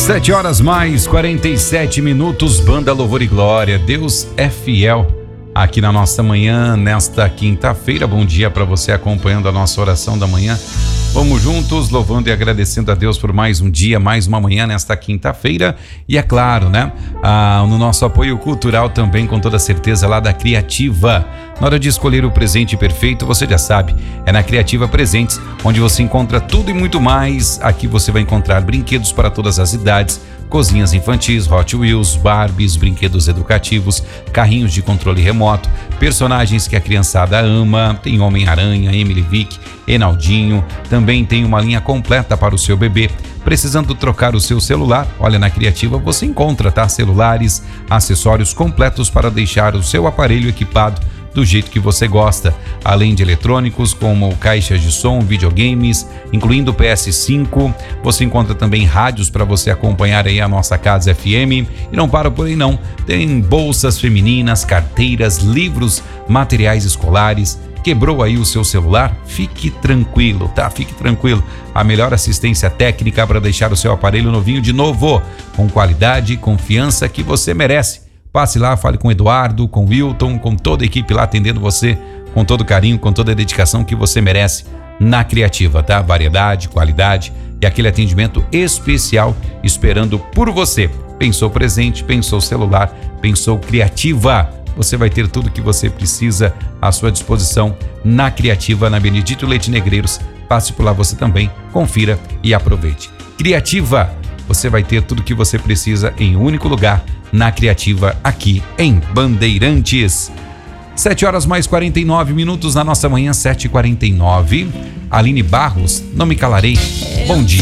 7 horas mais 47 minutos, Banda Louvor e Glória. Deus é fiel aqui na nossa manhã, nesta quinta-feira. Bom dia para você acompanhando a nossa oração da manhã. Vamos juntos, louvando e agradecendo a Deus por mais um dia, mais uma manhã nesta quinta-feira. E é claro, né? No nosso apoio cultural também, com toda certeza, lá da Criativa. Na hora de escolher o presente perfeito, você já sabe, é na Criativa Presentes, onde você encontra tudo e muito mais. Aqui você vai encontrar brinquedos para todas as idades, cozinhas infantis, Hot Wheels, Barbies, brinquedos educativos, carrinhos de controle remoto, personagens que a criançada ama. Tem Homem-Aranha, Emily Vick, Enaldinho. Também tem uma linha completa para o seu bebê. Precisando trocar o seu celular? Olha, na Criativa você encontra, tá? Celulares, acessórios completos para deixar o seu aparelho equipado do jeito que você gosta, além de eletrônicos como caixas de som, videogames, incluindo o PS5. Você encontra também rádios para você acompanhar aí a nossa Casa FM. E não para por aí não, tem bolsas femininas, carteiras, livros, materiais escolares. Quebrou aí o seu celular? Fique tranquilo, tá? Fique tranquilo. A melhor assistência técnica para deixar o seu aparelho novinho de novo, com qualidade e confiança que você merece. Passe lá, fale com o Eduardo, com o Wilton, com toda a equipe lá atendendo você com todo carinho, com toda a dedicação que você merece na Criativa, tá? Variedade, qualidade e aquele atendimento especial esperando por você. Pensou presente, pensou celular, pensou Criativa. Você vai ter tudo que você precisa à sua disposição na Criativa, na Benedito Leite Negreiros. Passe por lá você também, confira e aproveite. Criativa, você vai ter tudo que você precisa em um único lugar, na Criativa, aqui em Bandeirantes. 7 horas mais 49 minutos na nossa manhã, 7h49. Aline Barros, não me calarei. Bom dia.